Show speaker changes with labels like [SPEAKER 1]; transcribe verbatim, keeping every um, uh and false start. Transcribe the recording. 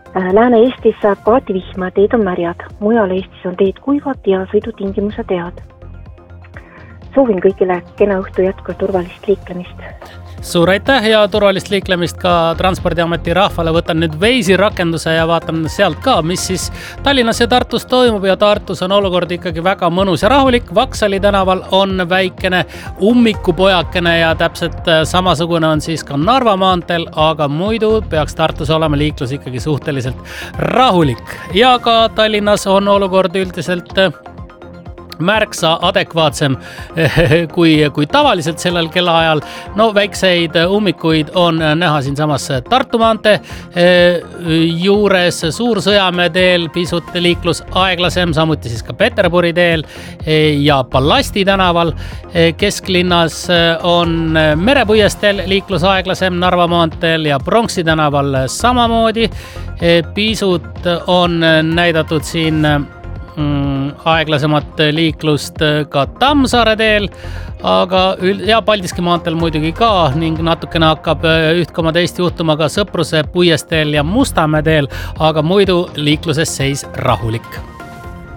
[SPEAKER 1] Lääne-Eestis saab paadivihma, teed on märjad. Mujal Eestis on teed kuivad ja sõidutingimused head. Soovin kõigile kena õhtu jätku turvalist liiklemist.
[SPEAKER 2] Suur aitäh ja turvalist liiklemist ka Transpordiameti rahvale. Võtan nüüd Waze'i rakenduse ja vaatan sealt ka, mis siis Tallinnas ja Tartus toimub ja Tartus on olukord ikkagi väga mõnus ja rahulik. Vaksali tänaval on väikene ummikupojakene ja täpselt samasugune on siis ka Narva maanteel, aga muidu peaks Tartus olema liiklus ikkagi suhteliselt rahulik. Ja ka Tallinnas on olukord üldiselt märksa adekvaatsem kui, kui tavaliselt sellel kellaajal. No väikseid ummikuid on näha siin samas Tartu maantee juures, Suur-Sõjamäe teel pisut liiklus aeglasem, samuti siis ka Peterburi teel ja Ballasti tänaval. Kesklinnas on Merepuiesteel liiklus aeglasem, Narva maanteel ja Pronksi tänaval samamoodi. Pisut on näidatud siin aeglasemat liiklust ka Tammsaare teel, aga ja Paldiski maanteel muidugi ka ning natukene hakkab üht koma teist juhtuma ka Sõpruse, Puiesteel ja Mustamäe teel, aga muidu liikluses seis rahulik.